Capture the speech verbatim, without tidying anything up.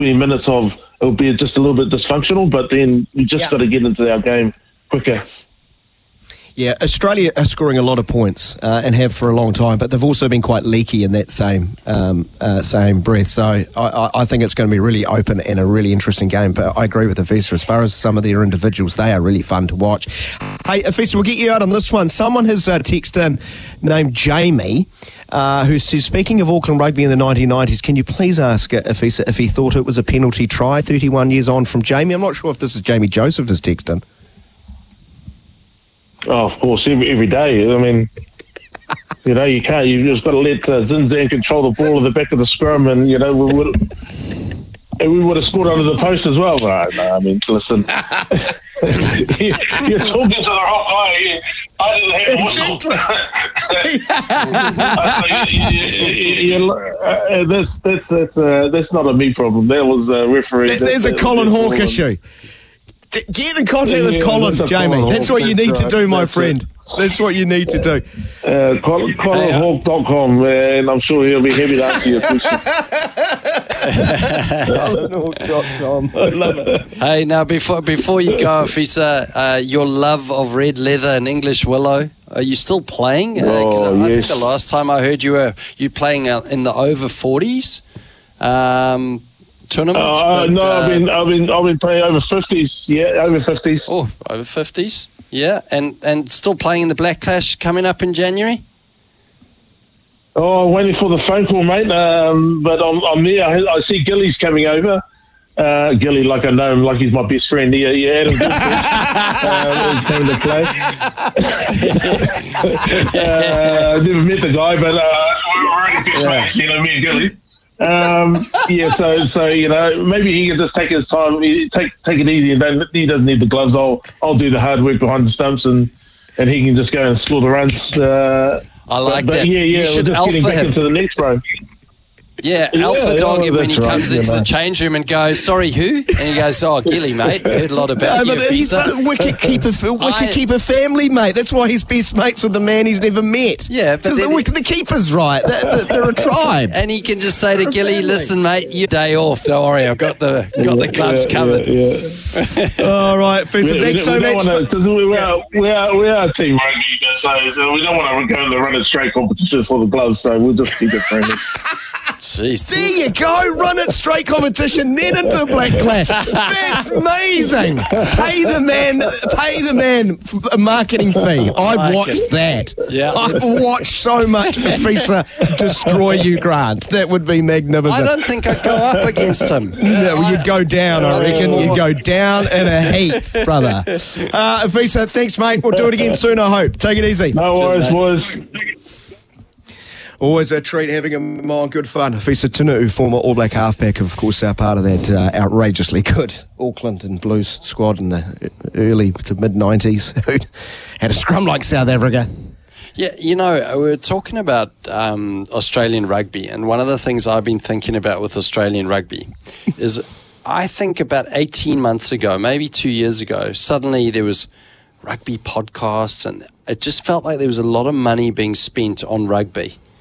twenty minutes of it'll be just a little bit dysfunctional, but then we just Yep. got to get into our game quicker. Yeah, Australia are scoring a lot of points uh, and have for a long time, but they've also been quite leaky in that same um, uh, same breath. So I, I, I think it's going to be really open and a really interesting game. But I agree with Afisa. As far as some of their individuals, they are really fun to watch. Hey, Afisa, we'll get you out on this one. Someone has uh, texted in named Jamie, uh, who says, speaking of Auckland rugby in the nineteen nineties, can you please ask uh, Afisa if he thought it was a penalty try thirty-one years on from Jamie? I'm not sure if this is Jamie Joseph has texted in. Oh, of course, every, every day. I mean, you know, you can't. You've just got to let uh, Zinzan control the ball at the back of the scrum, and you know we would and we would have scored under the post as well. No, no I mean, listen, you, you're talking to the wrong guy. I didn't have exactly. uh, that's that's that's uh, that's not a me problem. That was a referee. There, there's that, a Colin that, Hawke that, issue. Get in contact with yeah, Colin, that's Jamie. Colin That's Hawke, what you that's need to right, do, my that's friend. it. That's what you need to do. Uh, Colin, Colin Hawke dot com, and I'm sure he'll be happy to answer your question. Colin Hawke dot com. I love it. Hey, now before before you go, Afisa, uh, your love of red leather and English willow, are you still playing? Uh, 'cause Oh, I yes. think the last time I heard you were you playing uh, in the over forties um, tournament. Uh, but, no, uh, I've been, I've been, I've been playing over fifties. Yeah, over fifties. oh over fifties. Yeah, and and still playing in the Black Clash coming up in January. Oh, waiting for the phone call, mate. Um, but I'm, I'm there. I, I see Gilly's coming over. Uh, Gilly, like I know him, like he's my best friend. Yeah, yeah, Adam uh, he's coming to play. uh, I've never met the guy, but uh, we're already best mates, you know, me and Gilly. Um, yeah, so so you know, maybe he can just take his time, he- take take it easy, and don't, he doesn't need the gloves. I'll I'll do the hard work behind the stumps, and, and he can just go and score the runs. Uh, I like but, but that. yeah, You yeah, we're should just getting alpha back him. into the next, bro. Yeah, Yeah, alpha yeah, dog him when he that's right, comes you into know. the change room and goes, sorry, who? And he goes, oh, Gilly, mate, heard a lot about No, you, but he's Afisa. a wicked keeper, wicked I- keeper family, mate. That's why he's best mates with the man he's never met. Yeah, but because the, then wicked- the keeper's right. They're, they're, they're a tribe. And he can just say to Gilly, listen, mate, you day off. Don't worry, I've got the got the gloves Yeah, covered. Yeah, yeah. All right, Fisa, We, we, thanks so we don't much. want to, because we, we, are, we, are, we are a team rugby, so, so we don't want to go in the run it straight competition for the gloves, so we'll just keep it friendly. Jeez. There you go. Run it straight competition, then into the Black Clash. That's amazing. Pay the man, pay the man f- a marketing fee. I've like watched it. that. Yeah, I've it's- watched so much Fisa destroy you, Grant. That would be magnificent. I don't think I'd go up against him. No, I- you go down, I reckon. You go down in a heap, brother. Uh, Afisa, thanks, mate. We'll do it again soon, I hope. Take it easy. No Cheers, worries, mate. boys. Always a treat having him on. Good fun. Afisa Tunuu, former All Black halfback, of course, are part of that uh, outrageously good Auckland and Blues squad in the early to mid nineties. Had a scrum like South Africa. Yeah, you know, we were talking about um, Australian rugby, and one of the things I've been thinking about with Australian rugby is I think about eighteen months ago, maybe two years ago, suddenly there was rugby podcasts, and it just felt like there was a lot of money being spent on rugby.